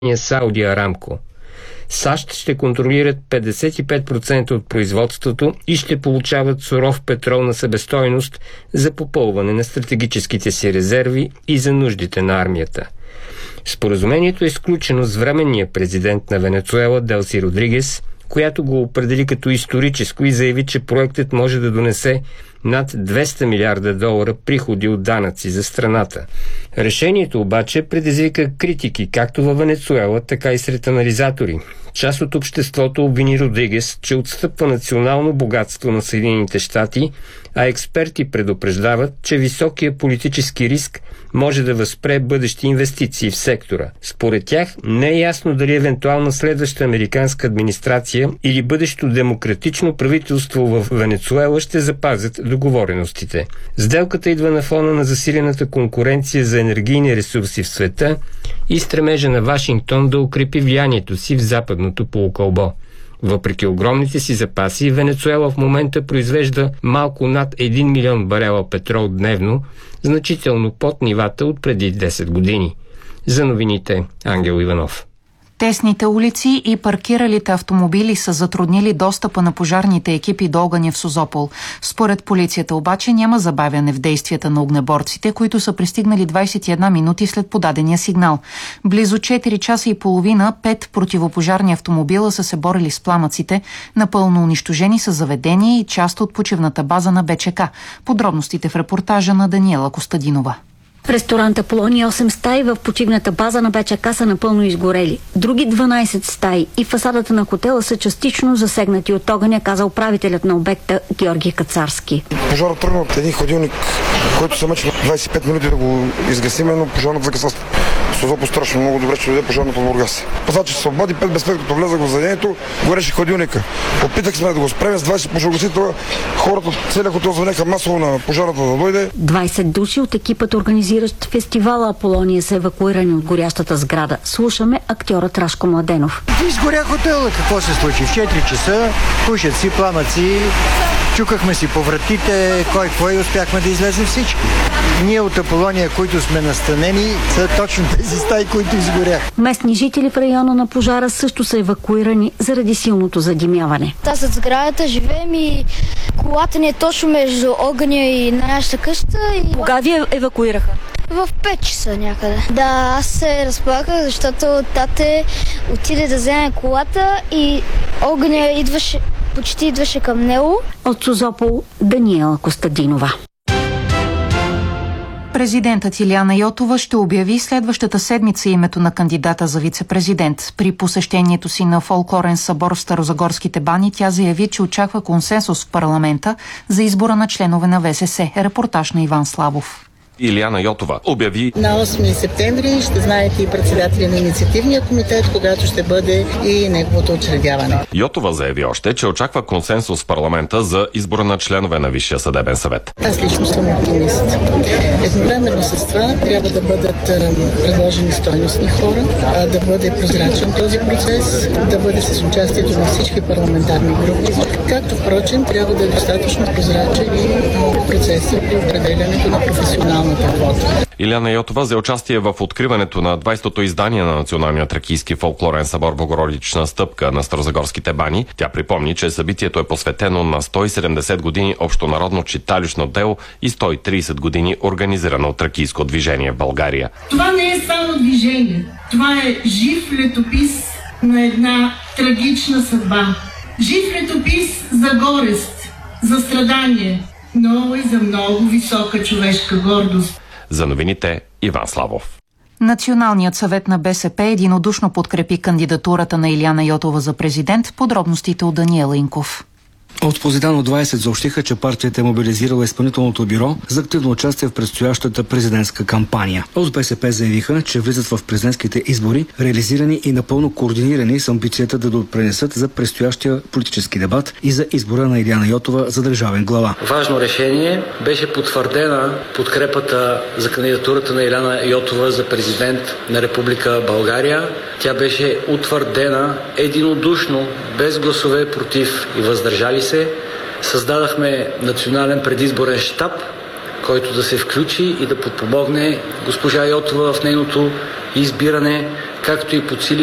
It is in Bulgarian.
Сауди Арамко. САЩ ще контролират 55% от производството и ще получават суров петрол на себестойност за попълване на стратегическите си резерви и за нуждите на армията. Споразумението е сключено с временния президент на Венецуела Делси Родригес, която го определи като историческо и заяви, че проектът може да донесе над $200 милиарда приходи от данъци за страната. Решението обаче предизвика критики както във Венецуела, така и сред анализатори. Част от обществото обвини Родригес, че отстъпва национално богатство на Съединените щати, а експерти предупреждават, че високия политически риск може да възпре бъдещи инвестиции в сектора. Според тях не е ясно дали евентуална следваща американска администрация или бъдещо демократично правителство в Венецуела ще запазят договореностите. Сделката идва на фона на засилената конкуренция за енергийни ресурси в света и стремежа на Вашингтон да укрепи влиянието си в западното полукълбо. Въпреки огромните си запаси, Венецуела в момента произвежда малко над 1 милион барела петрол дневно, значително под нивата от преди 10 години. За новините, Ангел Иванов. Тесните улици и паркиралите автомобили са затруднили достъпа на пожарните екипи до огъня в Созопол. Според полицията обаче няма забавяне в действията на огнеборците, които са пристигнали 21 минути след подадения сигнал. Близо 4 часа и половина 5 противопожарни автомобила са се борили с пламъците. Напълно унищожени са заведения и част от почивната база на БЧК. Подробностите в репортажа на Даниела Костадинова. В ресторанта Полония 8 стаи в почивната база на БЧК са напълно изгорели. Други 12 стаи и фасадата на хотела са частично засегнати от огъня, каза управителят на обекта Георги Кацарски. Пожарът тръгна от един ходилник, който се мъчи 25 минути да го изгасиме, но пожарната закъса. Созопол страшно много добре, че дойде пожарната в Бургас. Пазачи се обади, 5 без 5, като влезах в заведението, гореше ходилника. Опитах сме да го спреме с 20 пожарогасителя. Хората от целия хотел звънеха масово на пожарната да дойде. 20 души от екипът, организиращ фестивала Аполония, са евакуирани от горящата сграда. Слушаме актьорът Рашко Младенов. Изгоря хотела. Какво се случи? В 4 часа пушат си пламъци. Чукахме си по вратите, кой успяхме да излезем всички. Ние от Аполония, които сме настанени, са точно тези стаи, които изгорях. Местни жители в района на пожара също са евакуирани заради силното задимяване. Аз зад сградата живеем и колата ни е точно между огъня и нашата къща. Кога ви евакуираха? В 5 часа някъде. Да, аз се разплаках, защото тате отиде да вземе колата и огъня почти идваше към него. От Созопол, Даниела Костадинова. Президентът Илияна Йотова ще обяви следващата седмица името на кандидата за вице-президент. При посещението си на фолклорен събор в Старозагорските бани тя заяви, че очаква консенсус в парламента за избора на членове на ВСС. Репортаж на Иван Славов. Илияна Йотова обяви: на 8 септември ще знаете и председателя на инициативния комитет, когато ще бъде и неговото учредяване. Йотова заяви още, че очаква консенсус в парламента за избора на членове на Висшия съдебен съвет. Аз лично съм оптимист. Едновременно с това трябва да бъдат предложени стойностни хора, да бъде прозрачен този процес, да бъде с участието на всички парламентарни групи, както впрочем трябва да е достатъчно прозрачен и процеса при определянето на професионалната квота. Илияна Йотова взе участие в откриването на 20-то издание на Националния тракийски фолклорен събор Богородична стъпка на Старозагорските бани. Тя припомни, че събитието е посветено на 170 години общонародно читалищно дело и 130 години организирано тракийско движение в България. Това не е само движение. Това е жив летопис на една трагична съдба. Жив летопис за горест, за страдание, но и за много висока човешка гордост. За новините, Иван Славов. Националният съвет на БСП единодушно подкрепи кандидатурата на Илияна Йотова за президент. Подробностите от Даниел Инков. От Позитано 20 съобщиха, че партията е мобилизирала изпълнителното бюро за активно участие в предстоящата президентска кампания. От БСП заявиха, че влизат в президентските избори реализирани и напълно координирани с амбицията да допринесат за предстоящия политически дебат и за избора на Илияна Йотова за държавен глава. Важно решение, беше потвърдена подкрепата за кандидатурата на Илияна Йотова за президент на Република България. Тя беше утвърдена единодушно, без гласове против и въздържали се. Създадахме национален предизборен щаб, който да се включи и да подпомогне госпожа Йотова в нейното избиране. както и подсили